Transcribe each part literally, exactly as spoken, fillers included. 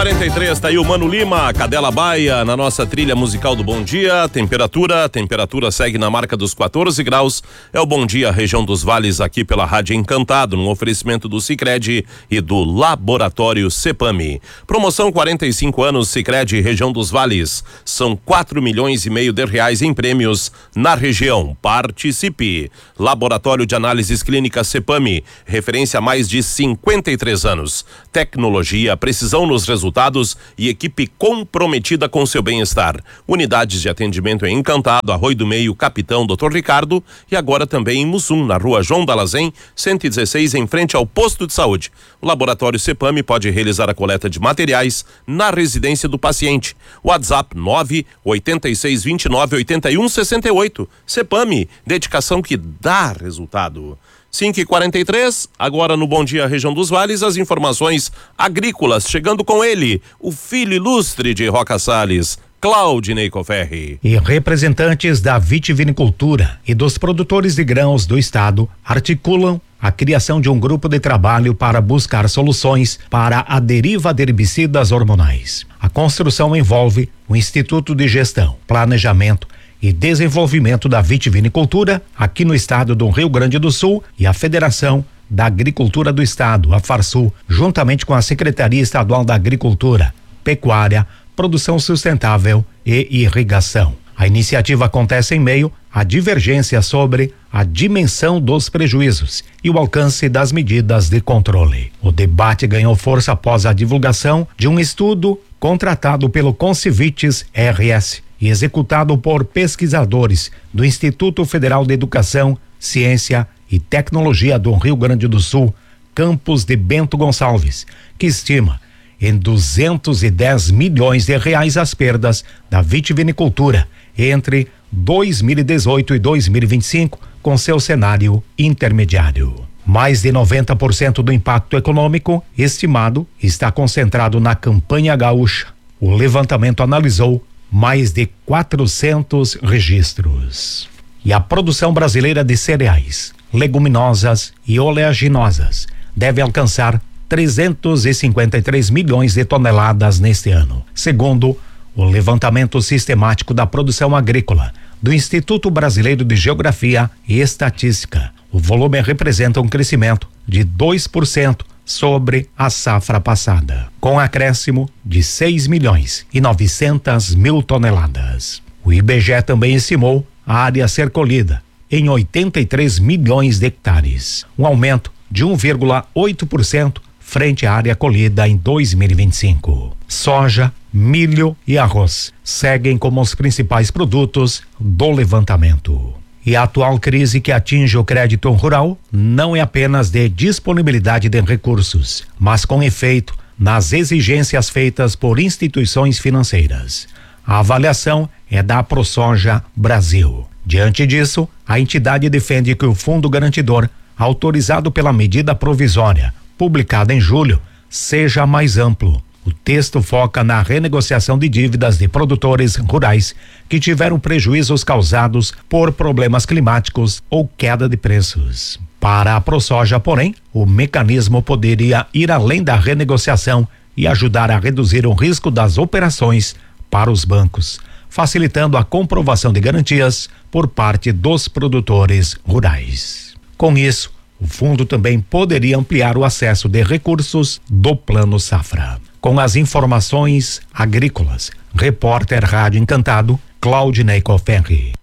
quarenta e três, tá aí o Mano Lima, Cadela Baia, na nossa trilha musical do Bom Dia. Temperatura, temperatura segue na marca dos quatorze graus. É o Bom Dia, região dos Vales, aqui pela Rádio Encantado, no oferecimento do Sicredi e do Laboratório Cepame. Promoção quarenta e cinco anos Sicredi, região dos Vales. São quatro milhões e meio de reais em prêmios na região. Participe. Laboratório de Análises Clínicas Cepame, referência há mais de cinquenta e três anos. Tecnologia, precisão nos resultados e equipe comprometida com seu bem-estar. Unidades de atendimento em Encantado, Arroio do Meio, Capitão doutor Ricardo e agora também em Mussum, na rua João Dalazen, cento e dezesseis, em frente ao posto de saúde. O Laboratório Cepame pode realizar a coleta de materiais na residência do paciente. WhatsApp nove oito seis dois nove oito um seis oito. Cepame, dedicação que dá resultado. cinco e quarenta e três, agora no Bom Dia Região dos Vales, as informações agrícolas, chegando com ele, o filho ilustre de Roca Salles, Claudinei Coferri. E representantes da vitivinicultura e dos produtores de grãos do estado articulam a criação de um grupo de trabalho para buscar soluções para a deriva de herbicidas hormonais. A construção envolve o Instituto de Gestão, Planejamento e Desenvolvimento da Vitivinicultura aqui no estado do Rio Grande do Sul e a Federação da Agricultura do Estado, a Farsul, juntamente com a Secretaria Estadual da Agricultura, Pecuária, Produção Sustentável e Irrigação. A iniciativa acontece em meio a divergência sobre a dimensão dos prejuízos e o alcance das medidas de controle. O debate ganhou força após a divulgação de um estudo contratado pelo Concivites R S e executado por pesquisadores do Instituto Federal de Educação, Ciência e Tecnologia do Rio Grande do Sul, campus de Bento Gonçalves, que estima em duzentos e dez milhões de reais as perdas da vitivinicultura entre dois mil e dezoito e dois mil e vinte e cinco, com seu cenário intermediário. Mais de noventa por cento do impacto econômico estimado está concentrado na campanha gaúcha. O levantamento analisou mais de quatrocentos registros. E a produção brasileira de cereais, leguminosas e oleaginosas deve alcançar trezentos e cinquenta e três milhões de toneladas neste ano, segundo o levantamento sistemático da produção agrícola do Instituto Brasileiro de Geografia e Estatística. O volume representa um crescimento de dois por cento sobre a safra passada, com acréscimo de seis milhões e novecentas mil toneladas. O I B G E também estimou a área a ser colhida em oitenta e três milhões de hectares, um aumento de um vírgula oito por cento frente à área colhida em dois mil e vinte e cinco. Soja, milho e arroz seguem como os principais produtos do levantamento. E a atual crise que atinge o crédito rural não é apenas de disponibilidade de recursos, mas com efeito nas exigências feitas por instituições financeiras. A avaliação é da ProSoja Brasil. Diante disso, a entidade defende que o Fundo Garantidor, autorizado pela medida provisória, publicada em julho, seja mais amplo. O texto foca na renegociação de dívidas de produtores rurais que tiveram prejuízos causados por problemas climáticos ou queda de preços. Para a ProSoja, porém, o mecanismo poderia ir além da renegociação e ajudar a reduzir o risco das operações para os bancos, facilitando a comprovação de garantias por parte dos produtores rurais. Com isso, o fundo também poderia ampliar o acesso de recursos do Plano Safra. Com as informações agrícolas, repórter Rádio Encantado, Claudinei Coferri.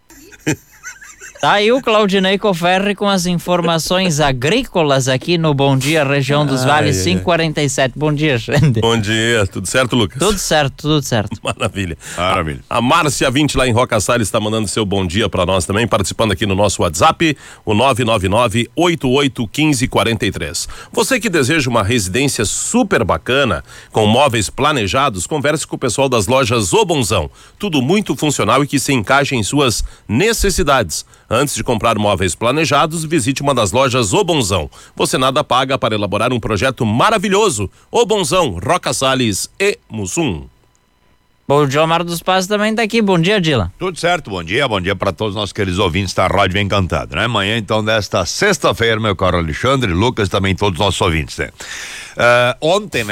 Tá aí o Claudinei Coferri com as informações agrícolas aqui no Bom Dia Região dos Vales, cinco e quarenta e sete. Bom dia, gente. Bom dia, tudo certo, Lucas? Tudo certo, tudo certo. Maravilha. Maravilha. A, a Márcia vinte lá em Roca Salles está mandando seu bom dia para nós também, participando aqui no nosso WhatsApp, o nove nove nove, oito oito um cinco, quatro três. Você que deseja uma residência super bacana, com móveis planejados, converse com o pessoal das lojas O Bonzão. Tudo muito funcional e que se encaixa em suas necessidades. Antes de comprar móveis planejados, visite uma das lojas O Bonzão. Você nada paga para elaborar um projeto maravilhoso. O Bonzão, Roca Salles e Mussum. Bom dia, Omar dos Passos também tá aqui. Bom dia, Dila. Tudo certo, bom dia, bom dia para todos os nossos queridos ouvintes da Rádio Encantado, né? Amanhã, então, desta sexta-feira, meu caro Alexandre, Lucas, também todos os nossos ouvintes, né? Uh, ontem, né?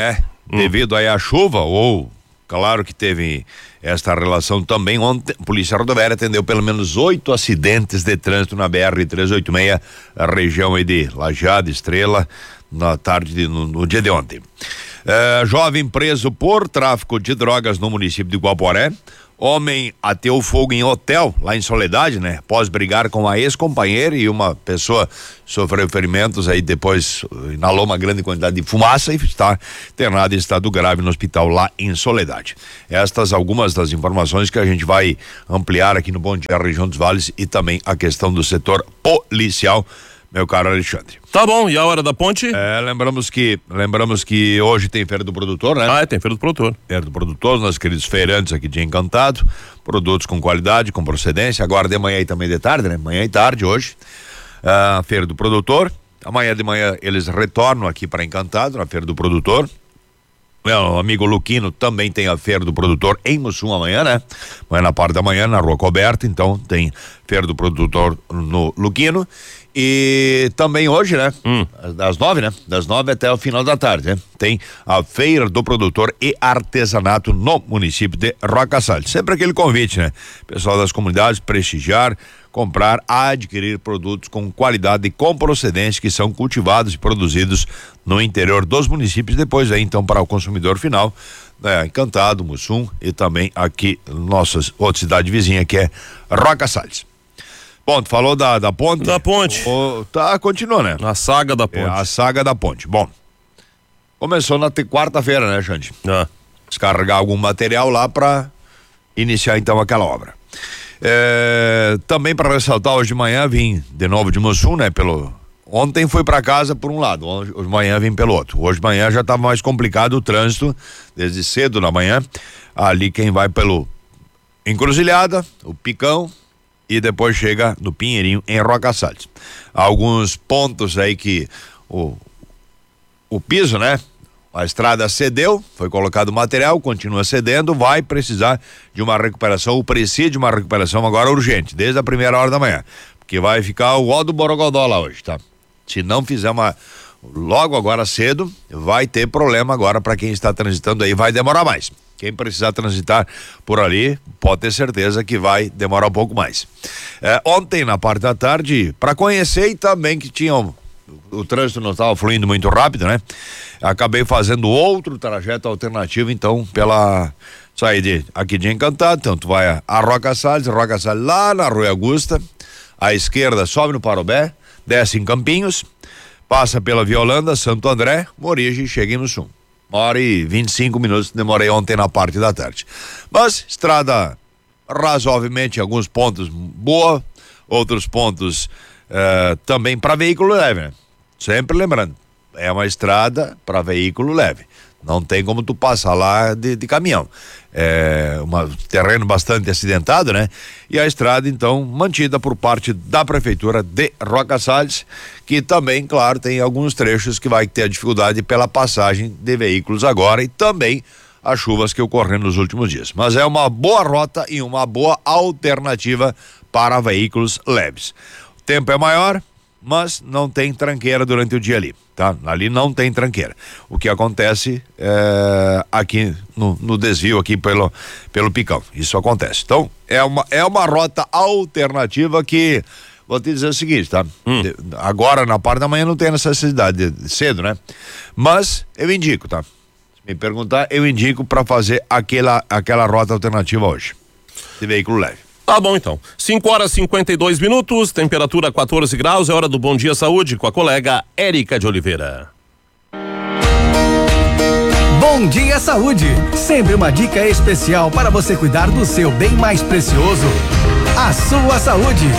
hum. devido aí à chuva, ou claro que teve esta relação também. Ontem a Polícia Rodoviária atendeu pelo menos oito acidentes de trânsito na B R trezentos e oitenta e seis, a região aí de Lajeado, Estrela, na tarde, de, no, no dia de ontem. É, jovem preso por tráfico de drogas no município de Guaporé. Homem ateu fogo em hotel, lá em Soledade, né? Após brigar com a ex-companheira, e uma pessoa sofreu ferimentos, aí depois inalou uma grande quantidade de fumaça e está internado em estado grave no hospital lá em Soledade. Estas algumas das informações que a gente vai ampliar aqui no Bom Dia Região dos Vales, e também a questão do setor policial, meu caro Alexandre. Tá bom, e a hora da ponte? É, lembramos que lembramos que hoje tem Feira do Produtor, né? Ah, é, tem Feira do Produtor. Feira do Produtor, nossos queridos feirantes aqui de Encantado, produtos com qualidade, com procedência, agora de manhã e também de tarde, né? Manhã e tarde hoje, a Feira do Produtor. Amanhã de manhã eles retornam aqui para Encantado, na Feira do Produtor. O amigo Luquino também tem a Feira do Produtor em Mussum amanhã, né? Amanhã na parte da manhã, na Rua Coberta, então tem Feira do Produtor no Luquino. E também hoje, né? Hum. Das nove, né? Das nove até o final da tarde, né? Tem a Feira do Produtor e Artesanato no município de Roca Salles. Sempre aquele convite, né? Pessoal das comunidades prestigiar, comprar, adquirir produtos com qualidade e com procedência que são cultivados e produzidos no interior dos municípios. Depois aí, então, para o consumidor final, né? Encantado, Mussum, e também aqui nossa outra cidade vizinha, que é Roca Salles. Bom, tu falou da, da ponte? Da ponte. O, tá, continua, né? A saga da ponte. É, a saga da ponte. Bom, começou na quarta-feira, né, Xande? Ah. Descarregar algum material lá para iniciar, então, aquela obra. É, também para ressaltar, hoje de manhã vim de novo de Mussum, né? Pelo... Ontem fui para casa por um lado, hoje de manhã vim pelo outro. Hoje de manhã já estava mais complicado o trânsito, desde cedo na manhã. Ali quem vai pelo Encruzilhada, o Picão, e depois chega no Pinheirinho, em Roca Salles. Alguns pontos aí que o, o piso, né? A estrada cedeu, foi colocado material, continua cedendo, vai precisar de uma recuperação, ou precisa de uma recuperação agora urgente, desde a primeira hora da manhã, porque vai ficar o ó do Borogodó lá hoje, tá? Se não fizer uma, logo agora cedo, vai ter problema agora para quem está transitando aí, vai demorar mais. Quem precisar transitar por ali, pode ter certeza que vai demorar um pouco mais. É, ontem, na parte da tarde, para conhecer, e também que tinha um, o trânsito não estava fluindo muito rápido, né? Acabei fazendo outro trajeto alternativo, então, pela sair de aqui de Encantado, então tu vai a, a Roca Salles, Roca Salles lá na Rua Augusta, à esquerda sobe no Parobé, desce em Campinhos, passa pela Violanda, Santo André, Morige e chega em Mussum. Uma hora e vinte e cinco minutos demorei ontem na parte da tarde. Mas estrada razoavelmente em alguns pontos boa, outros pontos eh, também para veículo leve, né? Sempre lembrando, é uma estrada para veículo leve. Não tem como tu passar lá de, de caminhão. É um terreno bastante acidentado, né? E a estrada, então, mantida por parte da Prefeitura de Roca Salles, que também, claro, tem alguns trechos que vai ter dificuldade pela passagem de veículos agora, e também as chuvas que ocorreram nos últimos dias. Mas é uma boa rota e uma boa alternativa para veículos leves. O tempo é maior, mas não tem tranqueira durante o dia ali, tá? Ali não tem tranqueira. O que acontece é, aqui no, no desvio aqui pelo, pelo Picão, isso acontece. Então, é uma, é uma rota alternativa que, vou te dizer o seguinte, tá? Hum. De, agora, na parte da manhã, não tem necessidade de, de cedo, né? Mas eu indico, tá? Se me perguntar, eu indico para fazer aquela, aquela rota alternativa hoje, de veículo leve. Tá bom, então. cinco horas e cinquenta e dois minutos, temperatura quatorze graus, é hora do Bom Dia Saúde com a colega Érica de Oliveira. Bom Dia Saúde, sempre uma dica especial para você cuidar do seu bem mais precioso, a sua saúde.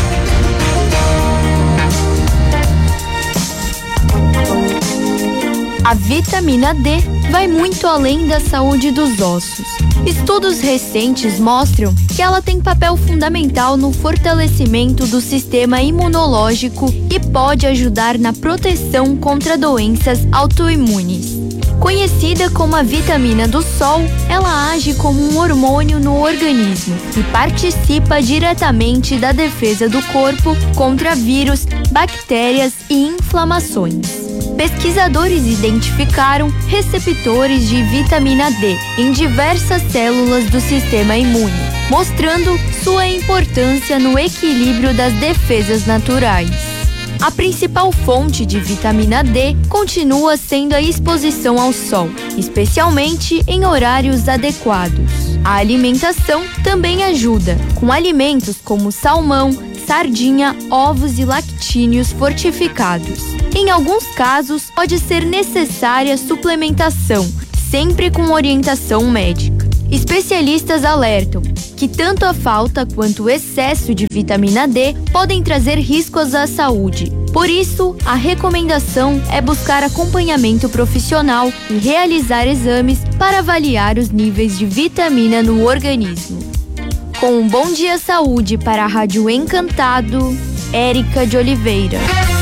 A vitamina D vai muito além da saúde dos ossos. Estudos recentes mostram que ela tem papel fundamental no fortalecimento do sistema imunológico e pode ajudar na proteção contra doenças autoimunes. Conhecida como a vitamina do sol, ela age como um hormônio no organismo e participa diretamente da defesa do corpo contra vírus, bactérias e inflamações. pesquisadores identificaram receptores de vitamina D em diversas células do sistema imune, mostrando sua importância no equilíbrio das defesas naturais. A principal fonte de vitamina D continua sendo a exposição ao sol, especialmente em horários adequados. A alimentação também ajuda, com alimentos como salmão, sardinha, ovos e lactíneos fortificados. Em alguns casos, pode ser necessária suplementação, sempre com orientação médica. Especialistas alertam que tanto a falta quanto o excesso de vitamina D podem trazer riscos à saúde. Por isso, a recomendação é buscar acompanhamento profissional e realizar exames para avaliar os níveis de vitamina no organismo. Com um Bom Dia Saúde para a Rádio Encantado, Érica de Oliveira.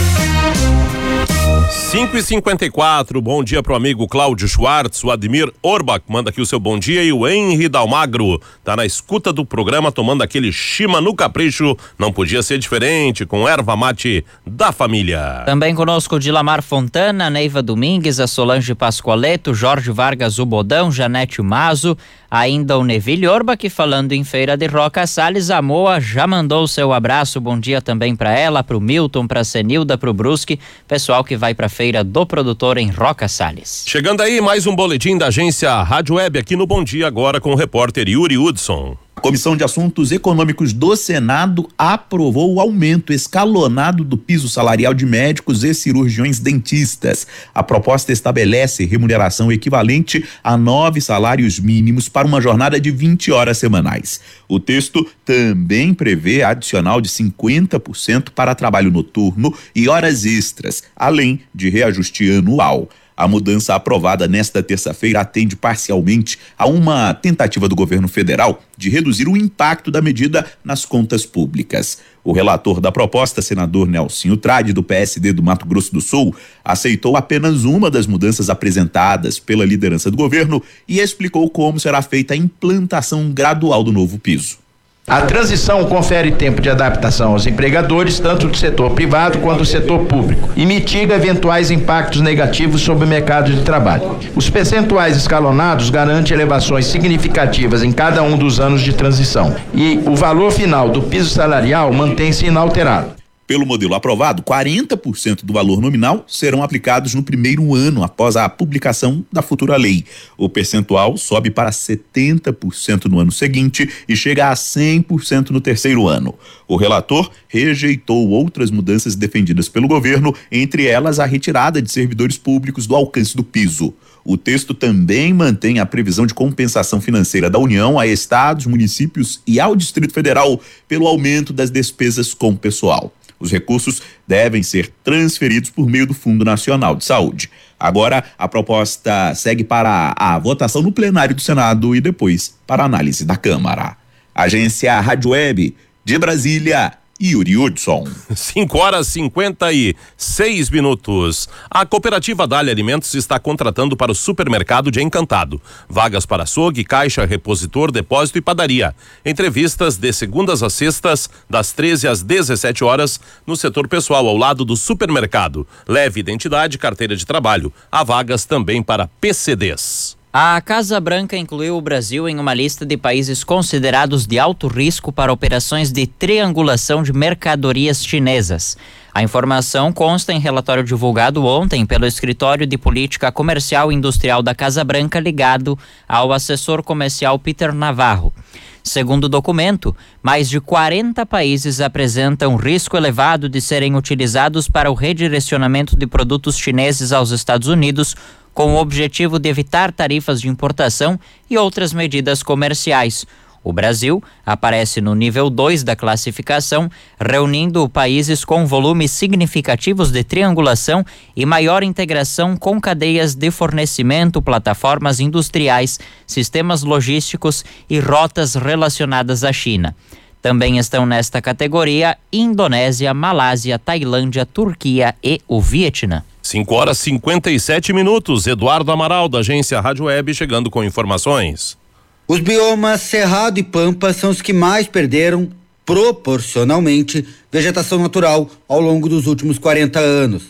cinco e cinquenta e quatro, bom dia pro amigo Cláudio Schwartz, o Admir Orbach manda aqui o seu bom dia e o Henry Dalmagro tá na escuta do programa tomando aquele chima no capricho, não podia ser diferente, com erva mate da família. Também conosco Dilamar Fontana, Neiva Domingues, a Solange Pascoaleto, Jorge Vargas Ubodão, Janete Mazo, ainda o Neville Orbach falando em Feira de Roca Salles. A Moa já mandou o seu abraço, bom dia também para ela, pro Milton, pra Senilda, pro Brusque, pessoal que vai pra Feira do Produtor em Roca Salles. Chegando aí mais um boletim da agência Rádio Web aqui no Bom Dia agora com o repórter Yuri Hudson. A Comissão de Assuntos Econômicos do Senado aprovou o aumento escalonado do piso salarial de médicos e cirurgiões dentistas. A proposta estabelece remuneração equivalente a nove salários mínimos para uma jornada de vinte horas semanais. O texto também prevê adicional de cinquenta por cento para trabalho noturno e horas extras, além de reajuste anual. A mudança aprovada nesta terça-feira atende parcialmente a uma tentativa do governo federal de reduzir o impacto da medida nas contas públicas. O relator da proposta, senador Nelsinho Trade, do P S D do Mato Grosso do Sul, aceitou apenas uma das mudanças apresentadas pela liderança do governo e explicou como será feita a implantação gradual do novo piso. A transição confere tempo de adaptação aos empregadores, tanto do setor privado quanto do setor público, e mitiga eventuais impactos negativos sobre o mercado de trabalho. Os percentuais escalonados garantem elevações significativas em cada um dos anos de transição, e o valor final do piso salarial mantém-se inalterado. Pelo modelo aprovado, quarenta por cento do valor nominal serão aplicados no primeiro ano após a publicação da futura lei. O percentual sobe para setenta por cento no ano seguinte e chega a cem por cento no terceiro ano. O relator rejeitou outras mudanças defendidas pelo governo, entre elas a retirada de servidores públicos do alcance do piso. O texto também mantém a previsão de compensação financeira da União a estados, municípios e ao Distrito Federal pelo aumento das despesas com o pessoal. Os recursos devem ser transferidos por meio do Fundo Nacional de Saúde. Agora, a proposta segue para a votação no plenário do Senado e depois para a análise da Câmara. Agência Rádio Web de Brasília, Yuri Hudson. cinco horas e cinquenta e seis minutos. A cooperativa Dália Alimentos está contratando para o supermercado de Encantado. Vagas para açougue, caixa, repositor, depósito e padaria. Entrevistas de segundas a sextas, das treze às dezessete horas, no setor pessoal ao lado do supermercado. Leve identidade, carteira de trabalho. Há vagas também para P C Ds. A Casa Branca incluiu o Brasil em uma lista de países considerados de alto risco para operações de triangulação de mercadorias chinesas. A informação consta em relatório divulgado ontem pelo Escritório de Política Comercial e Industrial da Casa Branca, ligado ao assessor comercial Peter Navarro. Segundo o documento, mais de quarenta países apresentam risco elevado de serem utilizados para o redirecionamento de produtos chineses aos Estados Unidos, com o objetivo de evitar tarifas de importação e outras medidas comerciais. O Brasil aparece no nível dois da classificação, reunindo países com volumes significativos de triangulação e maior integração com cadeias de fornecimento, plataformas industriais, sistemas logísticos e rotas relacionadas à China. Também estão nesta categoria Indonésia, Malásia, Tailândia, Turquia e o Vietnã. cinco horas e cinquenta e sete minutos. Eduardo Amaral, da agência Rádio Web, chegando com informações. Os biomas Cerrado e Pampa são os que mais perderam, proporcionalmente, vegetação natural ao longo dos últimos quarenta anos.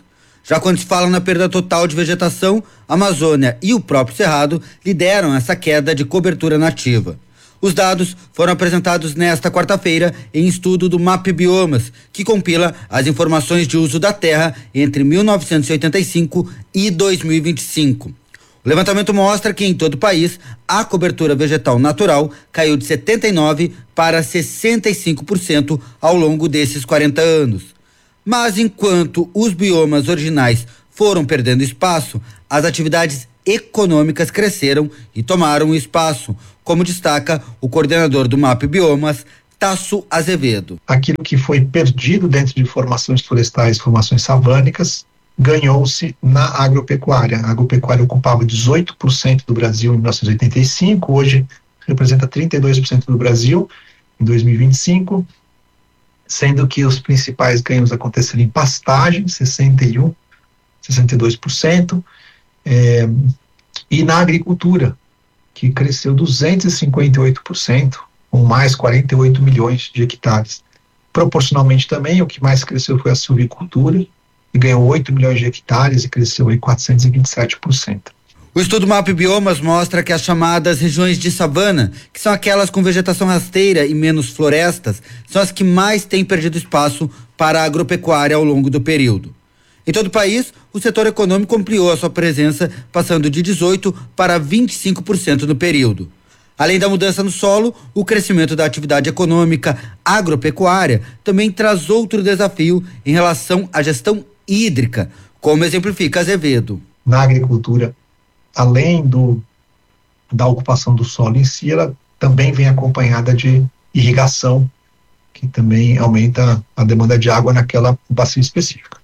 Já quando se fala na perda total de vegetação, a Amazônia e o próprio Cerrado lideram essa queda de cobertura nativa. Os dados foram apresentados nesta quarta-feira em estudo do MapBiomas, que compila as informações de uso da terra entre mil novecentos e oitenta e cinco e dois mil e vinte e cinco. O levantamento mostra que em todo o país a cobertura vegetal natural caiu de setenta e nove por cento para sessenta e cinco por cento ao longo desses quarenta anos. Mas enquanto os biomas originais foram perdendo espaço, as atividades econômicas cresceram e tomaram espaço, como destaca o coordenador do MapBiomas, Tasso Azevedo. Aquilo que foi perdido dentro de formações florestais, formações savânicas, ganhou-se na agropecuária. A agropecuária ocupava dezoito por cento do Brasil em mil novecentos e oitenta e cinco, hoje representa trinta e dois por cento do Brasil em dois mil e vinte e cinco, sendo que os principais ganhos aconteceram em pastagem, sessenta e um, sessenta e dois por cento, é, e na agricultura, que cresceu duzentos e cinquenta e oito por cento, com mais quarenta e oito milhões de hectares. Proporcionalmente também, o que mais cresceu foi a silvicultura, que ganhou oito milhões de hectares e cresceu em quatrocentos e vinte e sete por cento. O estudo MapBiomas mostra que as chamadas regiões de savana, que são aquelas com vegetação rasteira e menos florestas, são as que mais têm perdido espaço para a agropecuária ao longo do período. Em todo o país, o setor econômico ampliou a sua presença, passando de dezoito por cento para vinte e cinco por cento no período. Além da mudança no solo, o crescimento da atividade econômica agropecuária também traz outro desafio em relação à gestão hídrica, como exemplifica Azevedo. Na agricultura, além do, da ocupação do solo em si, ela também vem acompanhada de irrigação, que também aumenta a demanda de água naquela bacia específica.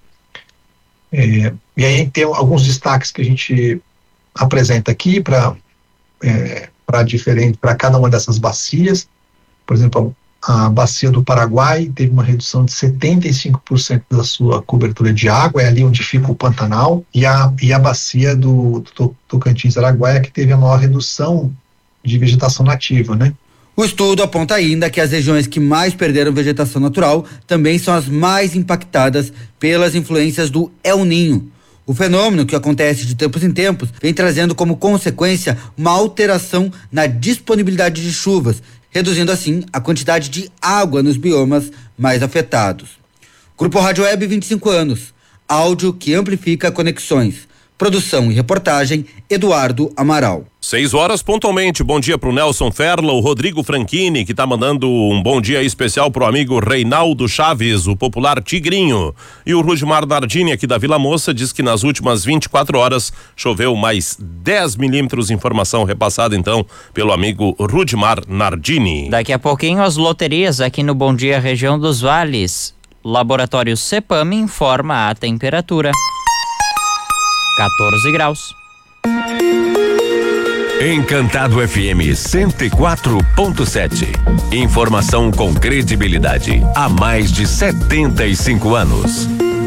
É, e aí tem alguns destaques que a gente apresenta aqui para é, para diferente para cada uma dessas bacias. Por exemplo, a bacia do Paraguai teve uma redução de setenta e cinco por cento da sua cobertura de água, é ali onde fica o Pantanal, e a, e a bacia do, do Tocantins-Araguaia, que teve a maior redução de vegetação nativa, né? O estudo aponta ainda que as regiões que mais perderam vegetação natural também são as mais impactadas pelas influências do El Niño. O fenômeno, que acontece de tempos em tempos, vem trazendo como consequência uma alteração na disponibilidade de chuvas, reduzindo assim a quantidade de água nos biomas mais afetados. Grupo Rádio Web, vinte e cinco anos. Áudio que amplifica conexões. Produção e reportagem, Eduardo Amaral. Seis horas pontualmente. Bom dia pro Nelson Ferla, o Rodrigo Franchini, que tá mandando um bom dia especial pro amigo Reinaldo Chaves, o popular Tigrinho. E o Rudimar Nardini, aqui da Vila Moça, diz que nas últimas vinte e quatro horas choveu mais dez milímetros. Informação repassada então pelo amigo Rudimar Nardini. Daqui a pouquinho as loterias aqui no Bom Dia Região dos Vales. Laboratório Cepam informa a temperatura. quatorze graus. Encantado F M cento e quatro ponto sete. Informação com credibilidade há mais de setenta e cinco anos.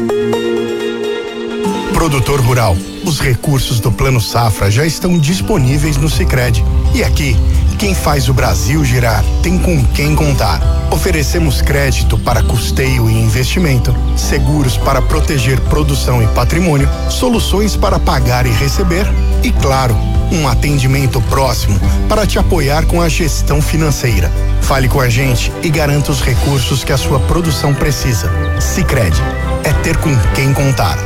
Produtor rural, os recursos do Plano Safra já estão disponíveis no Sicredi. E aqui, quem faz o Brasil girar tem com quem contar. Oferecemos crédito para custeio e investimento, seguros para proteger produção e patrimônio, soluções para pagar e receber e, claro, um atendimento próximo para te apoiar com a gestão financeira. Fale com a gente e garanta os recursos que a sua produção precisa. Sicredi, é ter com quem contar.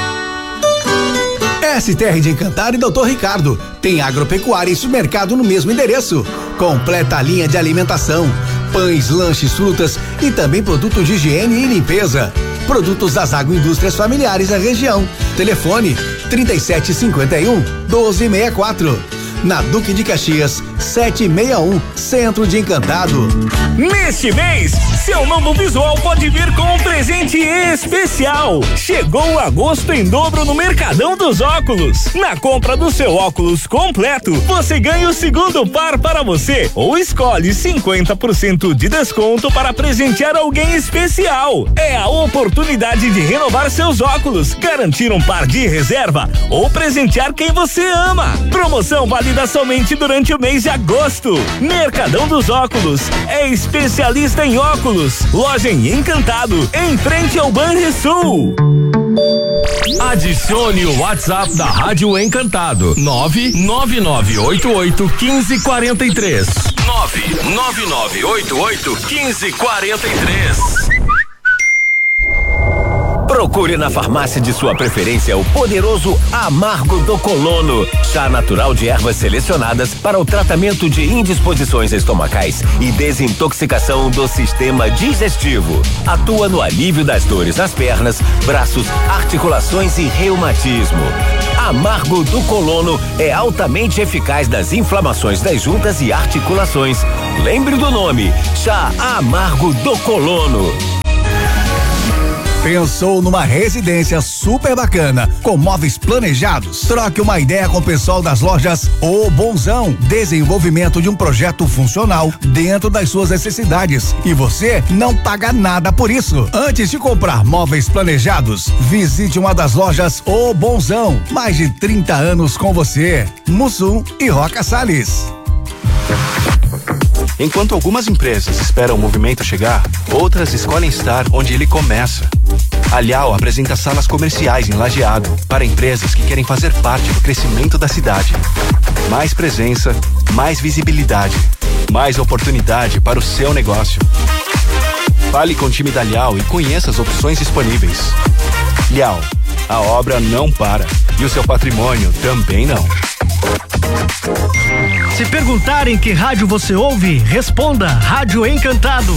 S T R de Encantado e doutor Ricardo. Tem agropecuária e supermercado no mesmo endereço. Completa a linha de alimentação, pães, lanches, frutas e também produtos de higiene e limpeza. Produtos das agroindústrias familiares da região. Telefone trinta e sete cinquenta e um, doze sessenta e quatro. Na Duque de Caxias, setecentos e sessenta e um, Centro de Encantado. Neste mês, seu novo visual pode vir com um presente especial. Chegou o agosto em dobro no Mercadão dos Óculos. Na compra do seu óculos completo, você ganha o segundo par para você ou escolhe cinquenta por cento de desconto para presentear alguém especial. É a oportunidade de renovar seus óculos, garantir um par de reserva ou presentear quem você ama. Promoção válida somente durante o mês de agosto. Mercadão dos Óculos é especialista em óculos. Loja em Encantado, em frente ao Banrisul. Adicione o WhatsApp da Rádio Encantado. nove nove nove oito oito um cinco quatro três. nove nove nove oito oito um cinco quatro três. Procure na farmácia de sua preferência o poderoso Amargo do Colono, chá natural de ervas selecionadas para o tratamento de indisposições estomacais e desintoxicação do sistema digestivo. Atua no alívio das dores nas pernas, braços, articulações e reumatismo. Amargo do Colono é altamente eficaz nas inflamações das juntas e articulações. Lembre do nome, chá Amargo do Colono. Pensou numa residência super bacana, com móveis planejados? Troque uma ideia com o pessoal das lojas O Bonzão. Desenvolvimento de um projeto funcional dentro das suas necessidades. E você não paga nada por isso. Antes de comprar móveis planejados, visite uma das lojas O Bonzão. Mais de trinta anos com você. Mussum e Roca Salles. Enquanto algumas empresas esperam o movimento chegar, outras escolhem estar onde ele começa. A Lial apresenta salas comerciais em Lajeado para empresas que querem fazer parte do crescimento da cidade. Mais presença, mais visibilidade, mais oportunidade para o seu negócio. Fale com o time da Lial e conheça as opções disponíveis. Lial, a obra não para e o seu patrimônio também não. Se perguntarem que rádio você ouve, responda Rádio Encantado.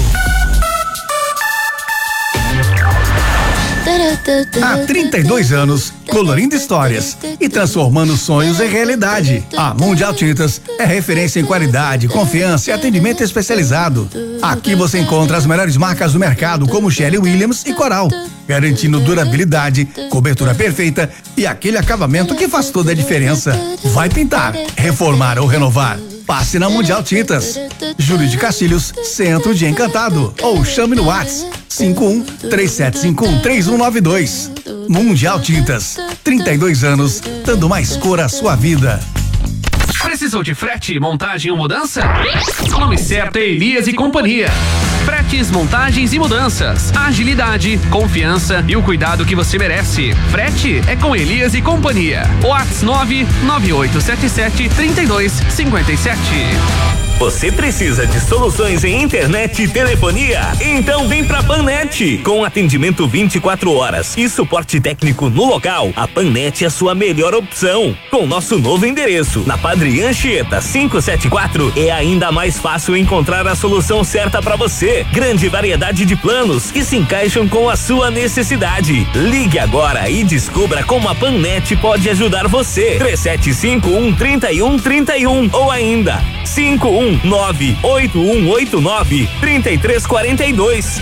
Há trinta e dois anos, colorindo histórias e transformando sonhos em realidade. A Mundial Tintas é referência em qualidade, confiança e atendimento especializado. Aqui você encontra as melhores marcas do mercado, como Shelly Williams e Coral, garantindo durabilidade, cobertura perfeita e aquele acabamento que faz toda a diferença. Vai pintar, reformar ou renovar? Passe na Mundial Tintas. Júlio de Castilhos, Centro de Encantado. Ou chame no WhatsApp cinco um três sete cinco um três um nove dois. Mundial Tintas, trinta e dois anos, dando mais cor à sua vida. Precisou de frete, montagem ou mudança? O nome certo é Elias e Companhia. Fretes, montagens e mudanças. Agilidade, confiança e o cuidado que você merece. Frete é com Elias e Companhia. WhatsApp nove nove oito sete sete três dois cinco sete. Você precisa de soluções em internet e telefonia? Então vem pra Pannet, com atendimento vinte e quatro horas e suporte técnico no local. A Pannet é a sua melhor opção. Com nosso novo endereço, na Padre Anchieta quinhentos e setenta e quatro, é ainda mais fácil encontrar a solução certa para você. Grande variedade de planos que se encaixam com a sua necessidade. Ligue agora e descubra como a Pannet pode ajudar você. três sete cinco um, três um três um ou ainda cinco um nove oito um oito nove três três quatro dois.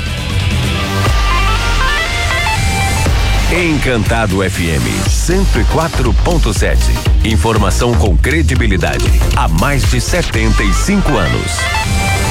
Encantado F M cento e quatro ponto sete. Informação com credibilidade há mais de setenta e cinco anos.